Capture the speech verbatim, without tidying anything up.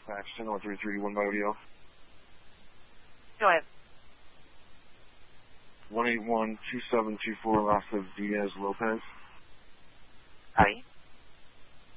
Paxton, one three three one Modio. Go ahead. one eight one two seven two four, last of Diaz Lopez. Sorry?